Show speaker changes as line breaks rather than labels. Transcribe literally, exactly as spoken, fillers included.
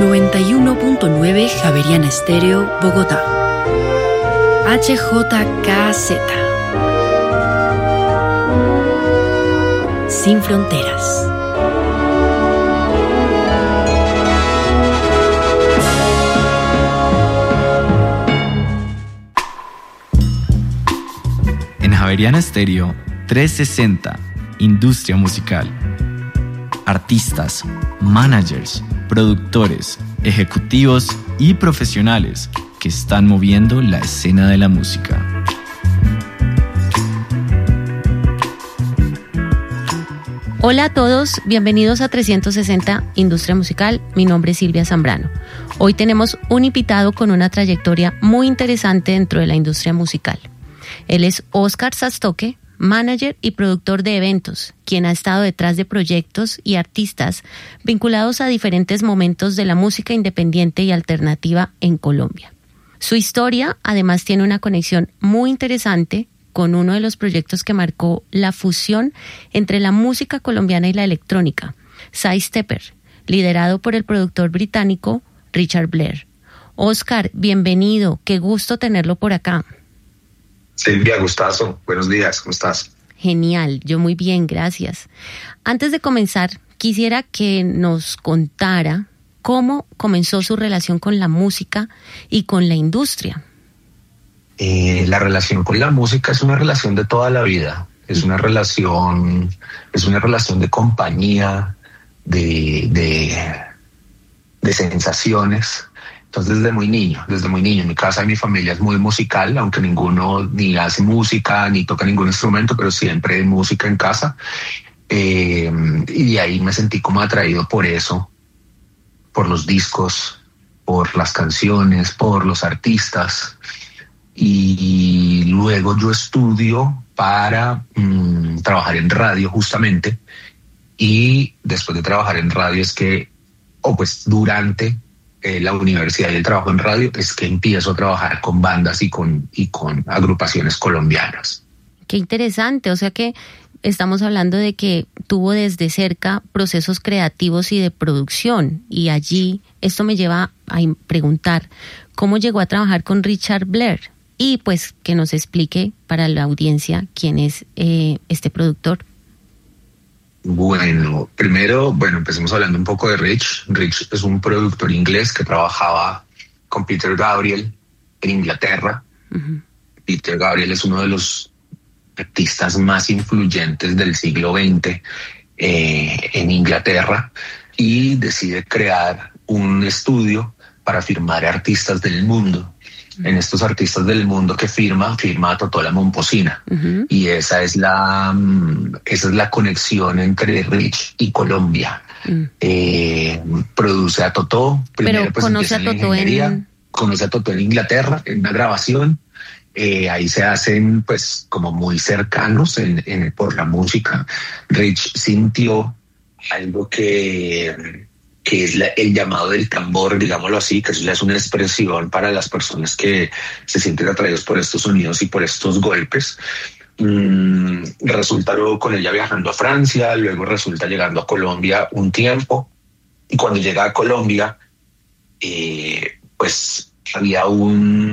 noventa y uno punto nueve Javeriana Estéreo, Bogotá. H J K Z. Sin fronteras.
En Javeriana Estéreo trescientos sesenta, Industria Musical. Artistas, managers, productores, ejecutivos y profesionales que están moviendo la escena de la música.
Hola a todos, bienvenidos a trescientos sesenta Industria Musical. Mi nombre es Silvia Zambrano. Hoy tenemos un invitado con una trayectoria muy interesante dentro de la industria musical. Él es Óscar Sastoque, manager y productor de eventos, quien ha estado detrás de proyectos y artistas vinculados a diferentes momentos de la música independiente y alternativa en Colombia. Su historia además tiene una conexión muy interesante con uno de los proyectos que marcó la fusión entre la música colombiana y la electrónica, Sidestepper, liderado por el productor británico Richard Blair. Óscar, bienvenido, qué gusto tenerlo por acá.
Silvia, gustazo. Buenos días, ¿cómo estás?
Genial, yo muy bien, gracias. Antes de comenzar, quisiera que nos contara cómo comenzó su relación con la música y con la industria.
Eh, la relación con la música es una relación de toda la vida. Es una relación, es una relación de compañía, de, de, de sensaciones. Entonces, desde muy niño, desde muy niño, en mi casa y mi familia es muy musical, aunque ninguno ni hace música, ni toca ningún instrumento, pero siempre hay música en casa. Eh, y de ahí me sentí como atraído por eso, por los discos, por las canciones, por los artistas. Y luego yo estudio para mmm, trabajar en radio justamente. Y después de trabajar en radio es que, o pues durante Eh, la universidad y el trabajo en radio, es que empiezo a trabajar con bandas y con, y con agrupaciones colombianas.
Qué interesante, o sea que estamos hablando de que tuvo desde cerca procesos creativos y de producción, y allí esto me lleva a preguntar cómo llegó a trabajar con Richard Blair, y pues que nos explique para la audiencia quién es eh, este productor.
Bueno, primero, bueno, empecemos hablando un poco de Rich. Rich es un productor inglés que trabajaba con Peter Gabriel en Inglaterra. Uh-huh. Peter Gabriel es uno de los artistas más influyentes del siglo veinte eh, en Inglaterra, y decide crear un estudio para firmar artistas del mundo. En estos artistas del mundo que firma, firma a Totó la Momposina. Uh-huh. Y esa es la esa es la conexión entre Rich y Colombia. Uh-huh. Eh, produce a Totó.
Primero, pero pues conoce a Totó en...
Conoce a Totó en Inglaterra, en una grabación. Eh, ahí se hacen pues como muy cercanos en, en, por la música. Rich sintió algo que... que es la, el llamado del tambor, digámoslo así, que eso ya es una expresión para las personas que se sienten atraídos por estos sonidos y por estos golpes. Mm, resulta luego con ella viajando a Francia, luego resulta llegando a Colombia un tiempo, y cuando llega a Colombia, eh, pues había un